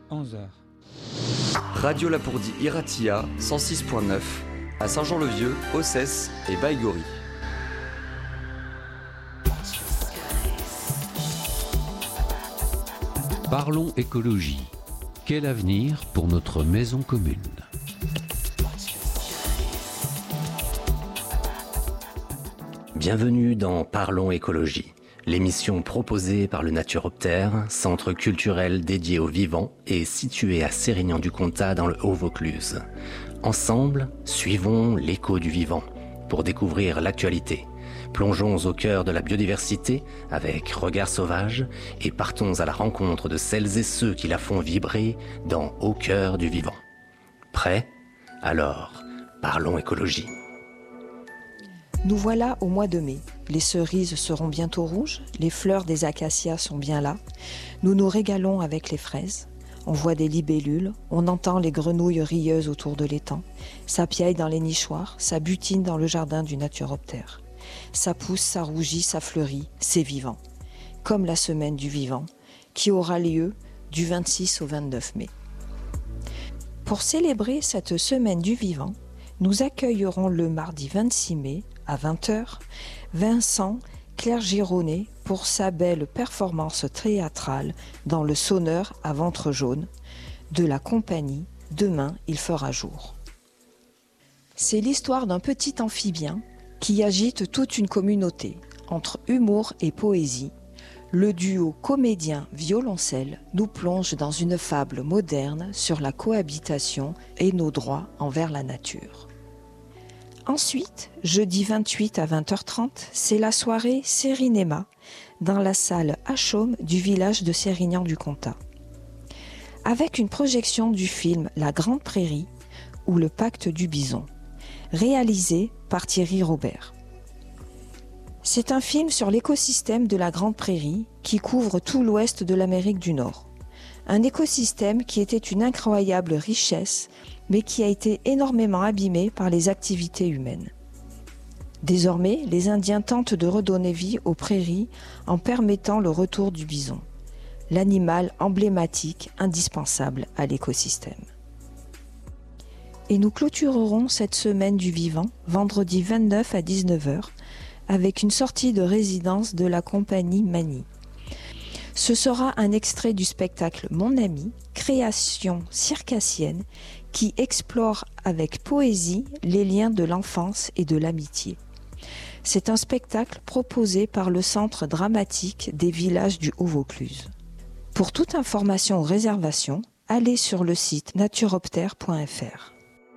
11h. Radio Lapourdie Iratia 106.9 à Saint-Jean-le-Vieux, Ossès et Baïgori. Parlons écologie. Quel avenir pour notre maison commune ? Bienvenue dans Parlons écologie, l'émission proposée par le Naturoptère, centre culturel dédié aux vivants et situé à Sérignan-du-Comtat dans le Haut-Vaucluse. Ensemble, suivons l'écho du vivant pour découvrir l'actualité. Plongeons au cœur de la biodiversité avec Regard Sauvage et partons à la rencontre de celles et ceux qui la font vibrer dans Au cœur du vivant. Prêts ? Alors, parlons écologie. Nous voilà au mois de mai. Les cerises seront bientôt rouges, les fleurs des acacias sont bien là. Nous nous régalons avec les fraises. On voit des libellules, on entend les grenouilles rieuses autour de l'étang. Ça piaille dans les nichoirs, ça butine dans le jardin du Naturoptère. Ça pousse, ça rougit, ça fleurit, c'est vivant. Comme la semaine du vivant, qui aura lieu du 26 au 29 mai. Pour célébrer cette semaine du vivant, nous accueillerons le mardi 26 mai, à 20h, Vincent Clergironnet pour sa belle performance théâtrale dans le Sonneur à ventre jaune de la compagnie Demain il fera jour. C'est l'histoire d'un petit amphibien qui agite toute une communauté. Entre humour et poésie, le duo comédien-violoncelle nous plonge dans une fable moderne sur la cohabitation et nos droits envers la nature. Ensuite, jeudi 28 à 20h30, c'est la soirée Sérinéma dans la salle Hachaume du village de Sérignan-du-Comtat. Avec une projection du film La Grande Prairie ou Le Pacte du Bison, réalisé par Thierry Robert. C'est un film sur l'écosystème de la Grande Prairie qui couvre tout l'ouest de l'Amérique du Nord. Un écosystème qui était une incroyable richesse, mais qui a été énormément abîmé par les activités humaines. Désormais, les Indiens tentent de redonner vie aux prairies en permettant le retour du bison, l'animal emblématique indispensable à l'écosystème. Et nous clôturerons cette semaine du vivant, vendredi 29 à 19h, avec une sortie de résidence de la compagnie Mani. Ce sera un extrait du spectacle Mon ami, création circassienne, qui explore avec poésie les liens de l'enfance et de l'amitié. C'est un spectacle proposé par le Centre dramatique des villages du Haut-Vaucluse. Pour toute information ou réservation, allez sur le site naturoptère.fr.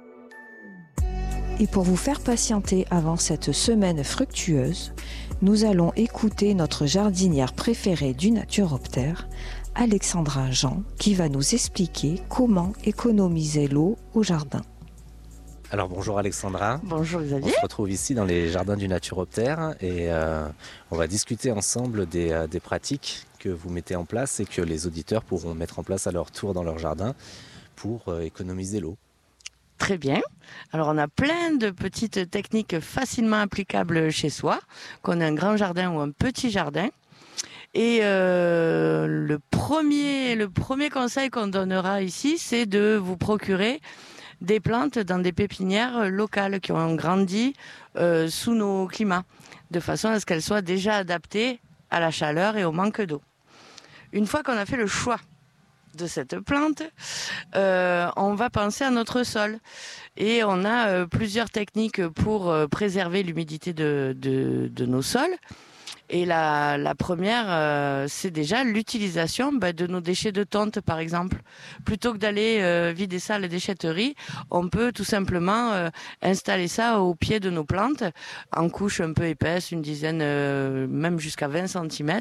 Et pour vous faire patienter avant cette semaine fructueuse, nous allons écouter notre jardinière préférée du Naturoptère, Alexandra Jean, qui va nous expliquer comment économiser l'eau au jardin. Alors bonjour Alexandra. Bonjour Xavier. On se retrouve ici dans les jardins du Naturoptère et on va discuter ensemble des pratiques que vous mettez en place et que les auditeurs pourront mettre en place à leur tour dans leur jardin pour économiser l'eau. Très bien. Alors on a plein de petites techniques facilement applicables chez soi, qu'on ait un grand jardin ou un petit jardin. Et le premier conseil qu'on donnera ici, c'est de vous procurer des plantes dans des pépinières locales qui ont grandi sous nos climats, de façon à ce qu'elles soient déjà adaptées à la chaleur et au manque d'eau. Une fois qu'on a fait le choix de cette plante, on va penser à notre sol. Et on a plusieurs techniques pour préserver l'humidité de nos sols. Et la première, c'est déjà l'utilisation de nos déchets de tonte, par exemple. Plutôt que d'aller vider ça à la déchetterie, on peut tout simplement installer ça au pied de nos plantes, en couche un peu épaisse, une dizaine, même jusqu'à 20 cm,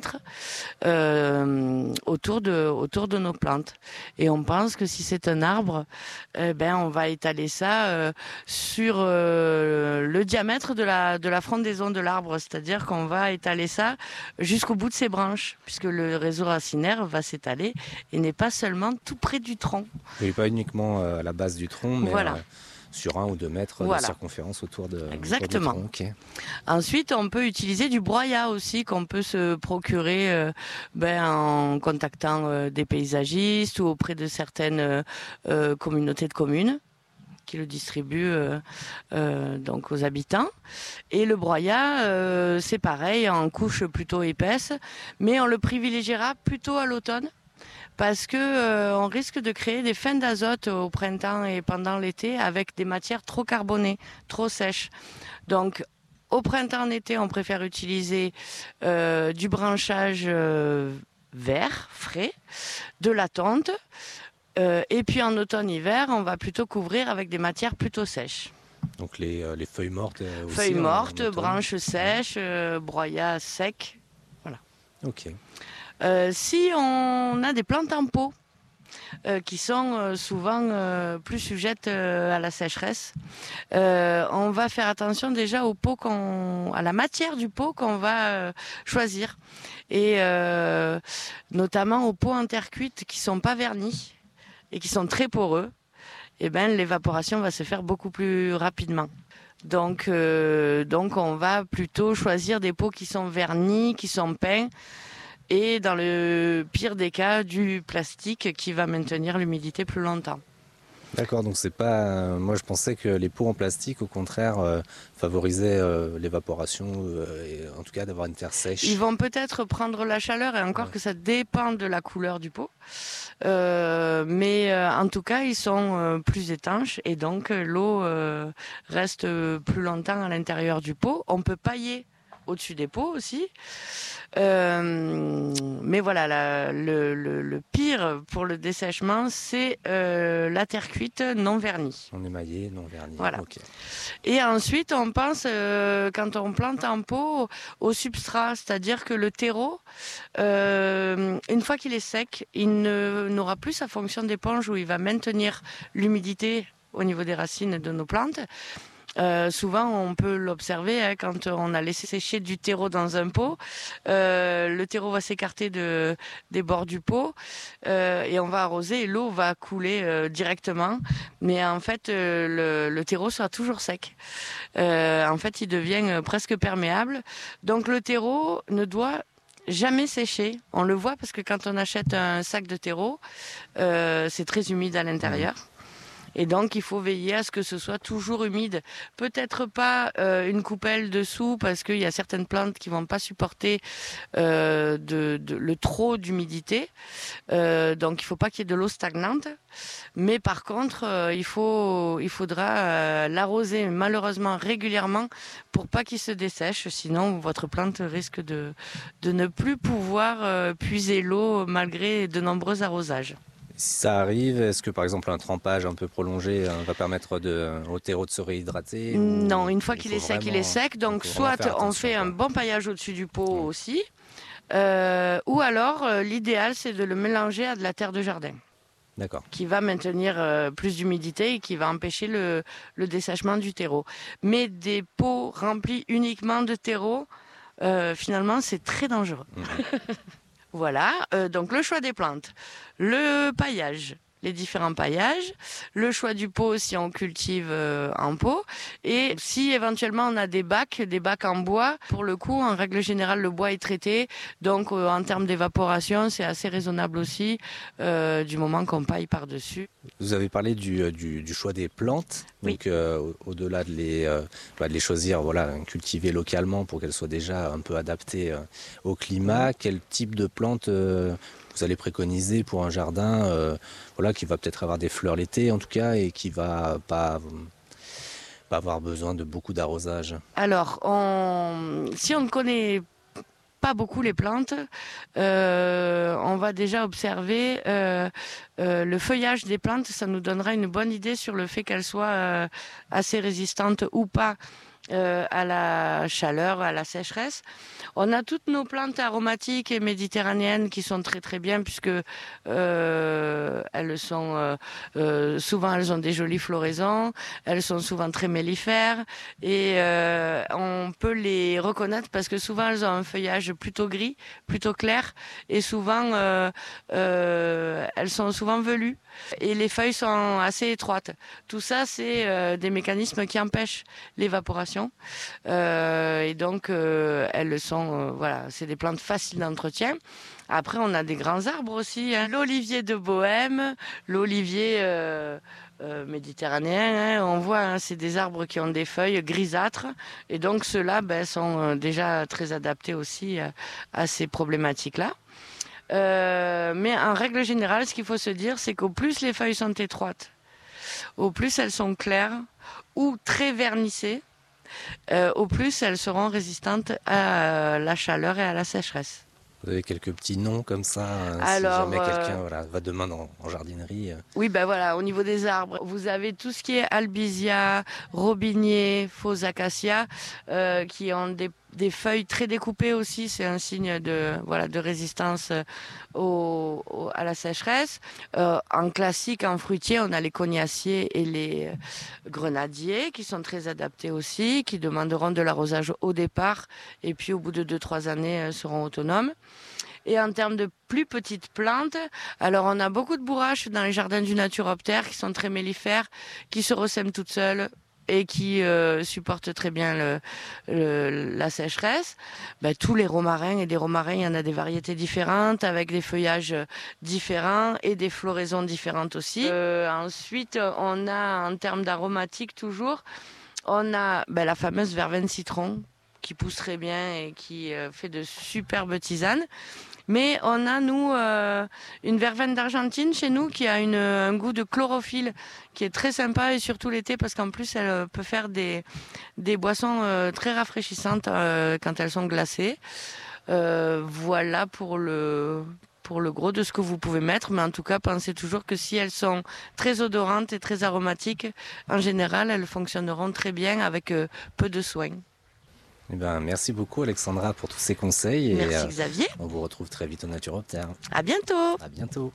autour de nos plantes. Et on pense que si c'est un arbre, on va étaler ça sur le diamètre de la frondaison de l'arbre, c'est-à-dire qu'on va étaler ça jusqu'au bout de ses branches, puisque le réseau racinaire va s'étaler et n'est pas seulement tout près du tronc. Oui, pas uniquement à la base du tronc, mais voilà. sur 1 ou 2 mètres de circonférence autour de. Exactement. Autour du tronc. Okay. Ensuite, on peut utiliser du broyat aussi qu'on peut se procurer en contactant des paysagistes ou auprès de certaines communautés de communes qui le distribuent donc aux habitants. Et le broyat, c'est pareil, en couche plutôt épaisse, mais on le privilégiera plutôt à l'automne parce que on risque de créer des fins d'azote au printemps et pendant l'été avec des matières trop carbonées, trop sèches. Donc au printemps, en été, on préfère utiliser du branchage vert, frais, de la tonte. Et puis en automne-hiver, on va plutôt couvrir avec des matières plutôt sèches. Donc les feuilles mortes aussi. Feuilles mortes, branches sèches, broyats secs. Voilà. Ok. Si on a des plantes en pot, qui sont souvent plus sujettes à la sécheresse, on va faire attention déjà au pot à la matière du pot qu'on va choisir. Et notamment aux pots en terre cuite qui sont pas vernis et qui sont très poreux, et l'évaporation va se faire beaucoup plus rapidement. Donc on va plutôt choisir des pots qui sont vernis, qui sont peints, et dans le pire des cas, du plastique qui va maintenir l'humidité plus longtemps. D'accord, donc c'est pas. Moi, je pensais que les pots en plastique, au contraire, favorisaient l'évaporation, et en tout cas d'avoir une terre sèche. Ils vont peut-être prendre la chaleur, et encore que ça dépend de la couleur du pot. Mais en tout cas, ils sont plus étanches, et donc l'eau reste plus longtemps à l'intérieur du pot. On peut pailler au-dessus des pots aussi. Mais voilà, le pire pour le dessèchement, c'est la terre cuite non vernie. Non émaillée, non vernie. Voilà. Okay. Et ensuite, on pense, quand on plante en pot, au substrat, c'est-à-dire que le terreau, une fois qu'il est sec, il n'aura plus sa fonction d'éponge où il va maintenir l'humidité au niveau des racines de nos plantes. Souvent, on peut l'observer quand on a laissé sécher du terreau dans un pot. Le terreau va s'écarter des bords du pot et on va arroser et l'eau va couler directement. Mais en fait, le terreau sera toujours sec. En fait, il devient presque perméable. Donc, le terreau ne doit jamais sécher. On le voit parce que quand on achète un sac de terreau, c'est très humide à l'intérieur. Et donc, il faut veiller à ce que ce soit toujours humide. Peut-être pas une coupelle dessous, parce qu'il y a certaines plantes qui vont pas supporter le trop d'humidité. Donc, il faut pas qu'il y ait de l'eau stagnante. Mais par contre, il faudra l'arroser malheureusement régulièrement pour pas qu'il se dessèche. Sinon, votre plante risque de ne plus pouvoir puiser l'eau malgré de nombreux arrosages. Si ça arrive, est-ce que par exemple un trempage un peu prolongé va permettre au terreau de se réhydrater? Non, une fois qu'il est sec, il est sec. Donc soit on fait un bon paillage au-dessus du pot aussi, ou alors l'idéal c'est de le mélanger à de la terre de jardin. D'accord. Qui va maintenir plus d'humidité et qui va empêcher le dessèchement du terreau. Mais des pots remplis uniquement de terreau, finalement c'est très dangereux. Voilà, donc le choix des plantes, le paillage, les différents paillages, le choix du pot si on cultive en pot, et si éventuellement on a des bacs en bois, pour le coup, en règle générale, le bois est traité, donc en termes d'évaporation, c'est assez raisonnable aussi, du moment qu'on paille par-dessus. Vous avez parlé du choix des plantes, donc oui. Au-delà de les choisir, cultiver localement pour qu'elles soient déjà un peu adaptées au climat, quel type de plantes vous allez préconiser pour un jardin qui va peut-être avoir des fleurs l'été en tout cas et qui va pas avoir besoin de beaucoup d'arrosage? Alors, si on ne connaît pas beaucoup les plantes, on va déjà observer le feuillage des plantes. Ça nous donnera une bonne idée sur le fait qu'elles soient assez résistantes ou pas à la chaleur, à la sécheresse. On a toutes nos plantes aromatiques et méditerranéennes qui sont très très bien puisque elles sont souvent elles ont des jolies floraisons, elles sont souvent très mellifères et on peut les reconnaître parce que souvent elles ont un feuillage plutôt gris, plutôt clair et souvent elles sont souvent velues et les feuilles sont assez étroites. Tout ça c'est des mécanismes qui empêchent l'évaporation et donc elles sont voilà, c'est des plantes faciles d'entretien. Après on a des grands arbres aussi, hein. L'olivier de Bohême, l'olivier méditerranéen, hein, on voit, hein, c'est des arbres qui ont des feuilles grisâtres et donc ceux-là sont déjà très adaptés aussi à ces problématiques-là. Mais en règle générale, ce qu'il faut se dire, c'est qu'au plus les feuilles sont étroites, au plus elles sont claires ou très vernissées, au plus elles seront résistantes à la chaleur et à la sécheresse. Vous avez quelques petits noms comme ça, alors, si jamais quelqu'un va demain en jardinerie. Oui, ben voilà, au niveau des arbres, vous avez tout ce qui est albizia, robinier, faux acacia, qui ont des feuilles très découpées aussi, c'est un signe de résistance à la sécheresse. En classique, en fruitier, on a les cognaciers et les grenadiers qui sont très adaptés aussi, qui demanderont de l'arrosage au départ et puis au bout de 2-3 années seront autonomes. Et en termes de plus petites plantes, alors on a beaucoup de bourraches dans les jardins du Naturoptère qui sont très mellifères, qui se ressèment toutes seules et qui supportent très bien la sécheresse. Tous les romarins, et des romarins, il y en a des variétés différentes, avec des feuillages différents et des floraisons différentes aussi. Ensuite, on a, en termes d'aromatiques toujours, on a la fameuse verveine citron, qui pousse très bien et qui fait de superbes tisanes. Mais on a, nous, une verveine d'Argentine chez nous qui a un goût de chlorophylle qui est très sympa et surtout l'été parce qu'en plus, elle peut faire des boissons très rafraîchissantes quand elles sont glacées. Voilà pour le gros de ce que vous pouvez mettre. Mais en tout cas, pensez toujours que si elles sont très odorantes et très aromatiques, en général, elles fonctionneront très bien avec peu de soins. Eh ben, merci beaucoup Alexandra pour tous ces conseils. Merci Xavier. On vous retrouve très vite au Naturoptère. À bientôt. À bientôt.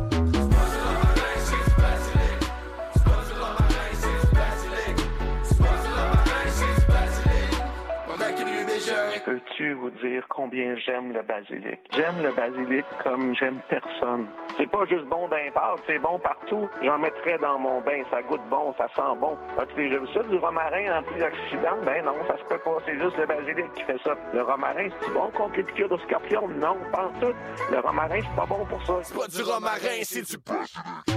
Peux-tu vous dire combien j'aime le basilic? J'aime le basilic comme j'aime personne. C'est pas juste bon d'un pâte, c'est bon partout. J'en mettrais dans mon bain, ça goûte bon, ça sent bon. As-tu déjà vu ça, du romarin antioxydant? Ben non, ça se peut pas, c'est juste le basilic qui fait ça. Le romarin, c'est bon contre les piqûres de scorpion? Non, pas en tout. Le romarin, c'est pas bon pour ça. C'est pas du romarin, c'est du basilic.